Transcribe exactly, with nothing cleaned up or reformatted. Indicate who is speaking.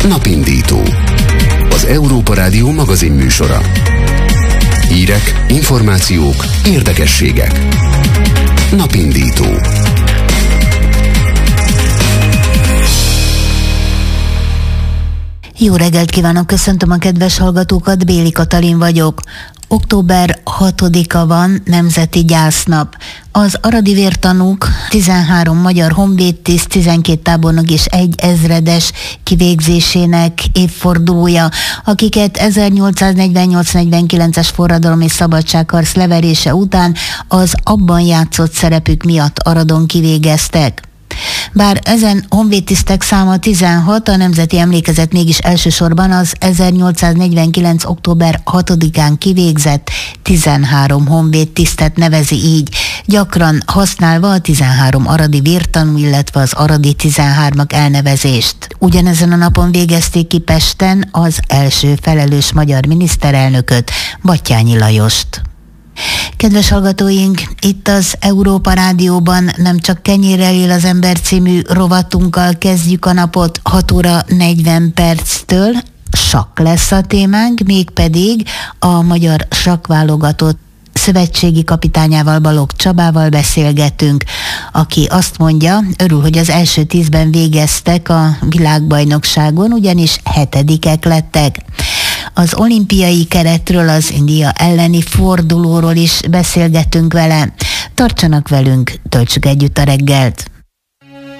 Speaker 1: Napindító. Az Európa Rádió magazin műsora. Hírek, információk, érdekességek. Napindító.
Speaker 2: Jó reggelt kívánok, köszöntöm a kedves hallgatókat, Béli Katalin vagyok. október hatodika van, Nemzeti Gyásznap. Az aradi vértanúk tizenhárom magyar honvédtiszt, tizenkét tábornok és egy ezredes kivégzésének évfordulója, akiket ezernyolcszáznegyvennyolc negyvenkilences forradalom és szabadságharc leverése után az abban játszott szerepük miatt Aradon kivégeztek. Bár ezen honvédtisztek száma tizenhat, a nemzeti emlékezet mégis elsősorban az ezernyolcszáznegyvenkilenc. október hatodikán kivégzett tizenhárom honvédtisztet nevezi így, gyakran használva a tizenhárom aradi vértanú, illetve az aradi tizenhármak elnevezést. Ugyanezen a napon végezték ki Pesten az első felelős magyar miniszterelnököt, Batthyány Lajost. Kedves hallgatóink, itt az Európa Rádióban nem csak kenyérrel él az ember című rovatunkkal kezdjük a napot hat óra negyven perctől. Sakk lesz a témánk, mégpedig a magyar sakkválogatott szövetségi kapitányával, Balogh Csabával beszélgetünk, aki azt mondja, örül, hogy az első tízben végeztek a világbajnokságon, ugyanis hetedikek lettek. Az olimpiai keretről, az India elleni fordulóról is beszélgetünk vele. Tartsanak velünk, töltsük együtt a reggelt!